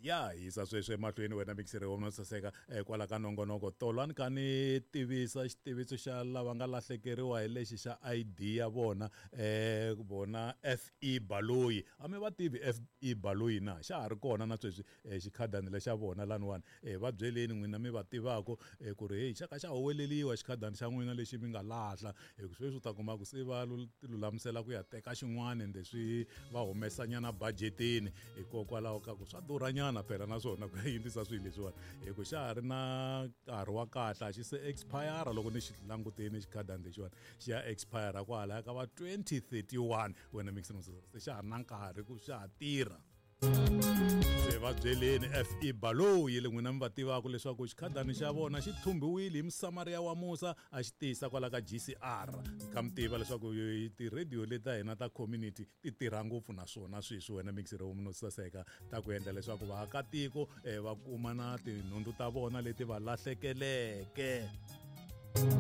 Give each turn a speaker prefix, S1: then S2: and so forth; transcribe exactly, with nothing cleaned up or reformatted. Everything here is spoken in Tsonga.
S1: ya hisa sweswi emahlweni wena mixere wo saseka kwala ka nongonoko tolwani ka ni tivisa xitiviso xa lava nga lahlekeriwa hi lexi xa I D ya vona eh bona F E Baloyi ame va tivi F E Baloyi na xa ha ri kona na sweswi xikhadani lexa vona laniwani eh va byeleni n'wina mi va tivako ku ri hey xaka xa huweleliwa xikhadani xa n'wina lexi mi nga lahla hi sweswi u ta kuma ku se va lulamisela ku ya teka xin'wana ende swi va humesa nyana budgetini hikokwalaho ka ku swa durhanyana phela naswona ku yindisa swilo leswiwani hi ku xa ha ri na nkarhi wa kahle xi se expire loko ni xi languteni xikhadani lexiwani xi ya expire kwalaya ka va twenty thirty-one wena mixing se xa ha ri na nkarhi ku xa ha tirha se va byeleni F E Baloyi le n'wina mi va tivaka leswaku xikhadani xa vona xi thumbiwile hi Msamariya wa Musa a xi tisa kwala ka G C R kha mi tiva leswaku ti-radio leti ta hina ta community ti tirha ngopfu naswona sweswi wena mixere wo munhu saseka ta ku endla leswaku vaakatiko va kuma na tinhundzu ta vona leti va lahlekeleke.